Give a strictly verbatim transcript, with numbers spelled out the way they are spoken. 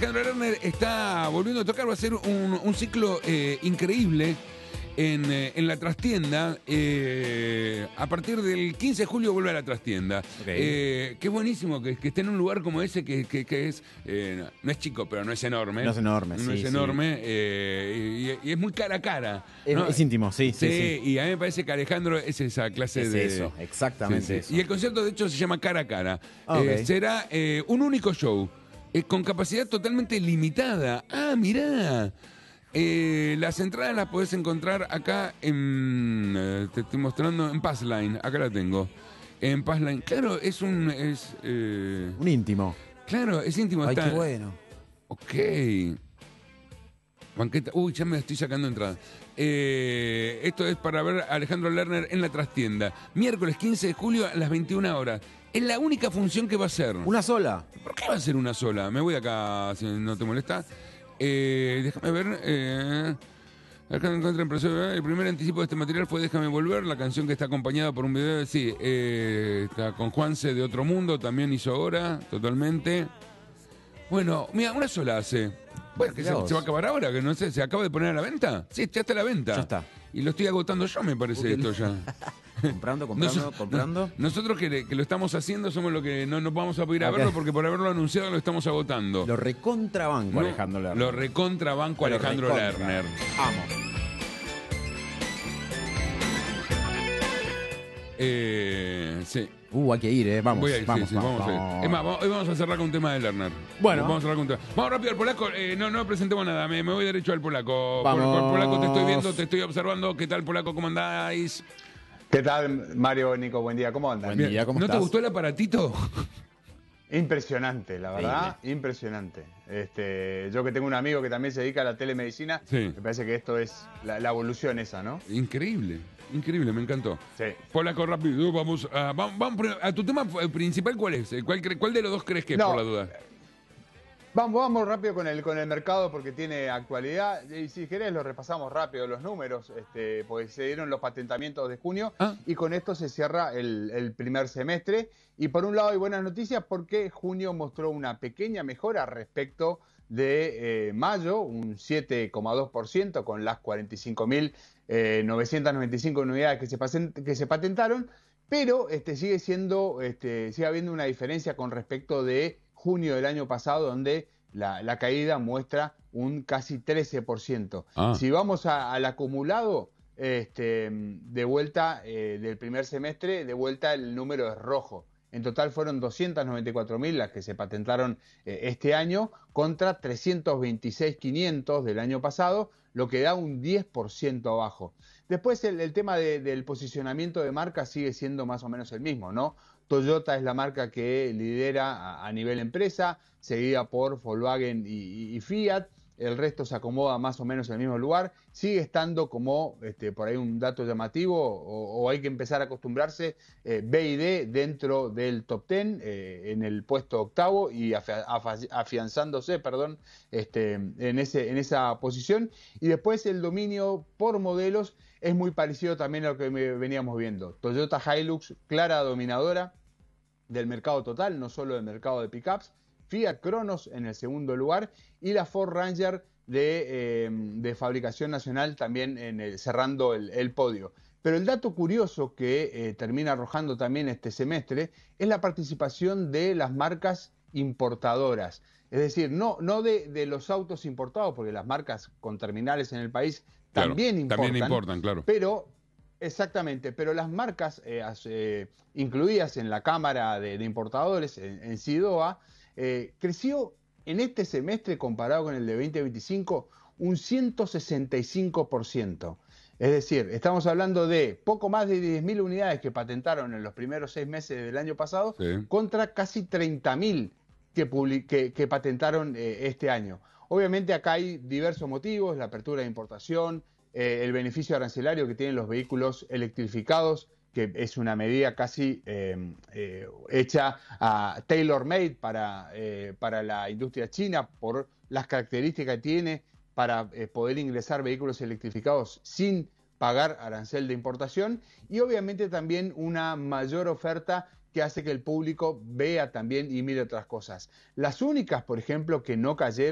Alejandro Lerner está volviendo a tocar, va a ser un, un ciclo eh, increíble en, eh, en la trastienda. Eh, a partir del quince de julio vuelve a la trastienda. Okay. Eh, qué buenísimo que, que esté en un lugar como ese que, que, que es, eh, no es chico, pero no es enorme. No es enorme, No sí, es sí. enorme eh, y, y es muy cara a cara. Es, ¿no? es íntimo, sí, sí, Sí, sí. y a mí me parece que Alejandro es esa clase Es de... eso, exactamente Sí, sí. eso. Y el concierto, de hecho, se llama Cara a Cara. Ah, ok. Eh, será eh, un único show, eh, con capacidad totalmente limitada. Ah, mirá. Eh, las entradas las podés encontrar acá en... eh, te estoy mostrando en Passline. Acá la tengo. En Passline. Claro, es un... Es, eh, Un íntimo. claro, es íntimo. Ay, está. qué bueno. Ok. Banqueta. Uy, ya me estoy sacando entrada. Eh, esto es para ver a Alejandro Lerner en la trastienda. Miércoles quince de julio a las veintiuna horas. Es la única función que va a ser. ¿Una sola? ¿Por qué va a ser una sola? Me voy acá, si no te molesta. Eh, déjame ver. Eh, Alejandro encuentra en proceso. El primer anticipo de este material fue Déjame Volver, la canción que está acompañada por un video. Sí, eh, está con Juanse de Otro Mundo, también hizo ahora, totalmente. Bueno, mira, una sola hace. Bueno, que se, se va a acabar ahora, que no sé, ¿se acaba de poner a la venta? Sí, ya está a la venta. Ya está. Y lo estoy agotando yo, me parece, Uy, esto ya. Comprando, comprando, Nos- comprando. no- nosotros que, que lo estamos haciendo somos los que no, no vamos a poder ir a Acá. verlo porque por haberlo anunciado lo estamos agotando. Lo recontrabanco, No, Alejandro Lerner. Lo recontrabanco Lo Alejandro recontra. Lerner. Amo. Eh, sí. Uh, hay que ir, eh. Vamos, Voy a ir, vamos, sí, sí, vamos, vamos a ir. vamos. Es más, vamos- hoy vamos a cerrar con un tema de Lerner. Bueno. Vamos a cerrar con un tema. Vamos rápido al polaco. Eh, no, no presentemos nada. Me, me voy derecho al polaco. Vamos. Pol- pol- Polaco, te estoy viendo, te estoy observando. ¿Qué tal, polaco? ¿Cómo andáis? ¿Qué tal, Mario, Nico? Buen día, ¿cómo andan? Buen día, ¿cómo ¿No te estás? gustó el aparatito? Impresionante, la verdad, impresionante. Este, yo que tengo un amigo que también se dedica a la telemedicina, Sí. me parece que esto es la, la evolución esa, ¿no? Increíble, increíble, me encantó. Sí. Polaco, rápido, vamos a, vamos, vamos a tu tema principal, ¿cuál es? ¿Cuál, cre- cuál de los dos crees que es, No. por la duda? Vamos, vamos rápido con el, con el mercado porque tiene actualidad. Y si querés lo repasamos rápido los números, este, porque se dieron los patentamientos de junio Ah. y con esto se cierra el, el primer semestre. Y por un lado hay buenas noticias porque junio mostró una pequeña mejora respecto de eh, mayo, un siete coma dos por ciento con las cuarenta y cinco mil novecientas noventa y cinco unidades que se, pasen- que se patentaron, pero este, sigue siendo, este, sigue habiendo una diferencia con respecto de junio del año pasado, donde la, la caída muestra un casi trece por ciento. Ah. Si vamos a- al acumulado, este, de vuelta eh, del primer semestre, de vuelta el número es rojo. En total fueron doscientas noventa y cuatro mil las que se patentaron eh, este año contra trescientos veintiséis mil quinientos del año pasado, lo que da un diez por ciento abajo. Después el, el tema de- del posicionamiento de marca sigue siendo más o menos el mismo, ¿no? Toyota es la marca que lidera a, a nivel empresa, seguida por Volkswagen y, y- y Fiat. El resto se acomoda más o menos en el mismo lugar. Sigue estando como, este, por ahí un dato llamativo, o, o hay que empezar a acostumbrarse, eh, B y D dentro del top diez, eh, en el puesto octavo y afi- afi- afianzándose, perdón, este, en, ese, en esa posición. Y después el dominio por modelos es muy parecido también a lo que me- veníamos viendo. Toyota Hilux, clara dominadora del mercado total, no solo del mercado de pickups. Fiat Cronos en el segundo lugar y la Ford Ranger de, eh, de fabricación nacional también en el, cerrando el, el podio. Pero el dato curioso que eh, termina arrojando también este semestre es la participación de las marcas importadoras. Es decir, no, no de, de los autos importados, porque las marcas con terminales en el país Claro, también importan. También importan, claro. Pero, exactamente, pero las marcas eh, as- eh, incluidas en la Cámara de, de Importadores, en, en SIDOA, eh, creció en este semestre comparado con el de veinte veinticinco un ciento sesenta y cinco por ciento. Es decir, estamos hablando de poco más de diez mil unidades que patentaron en los primeros seis meses del año pasado, Sí. contra casi treinta mil que, publi- que, que patentaron eh, este año. Obviamente acá hay diversos motivos, la apertura de importación, eh, el beneficio arancelario que tienen los vehículos electrificados, que es una medida casi eh, eh, hecha a tailor-made para, eh, para la industria china por las características que tiene para eh, poder ingresar vehículos electrificados sin pagar arancel de importación y obviamente también una mayor oferta que hace que el público vea también y mire otras cosas. Las únicas, por ejemplo, que no cayeron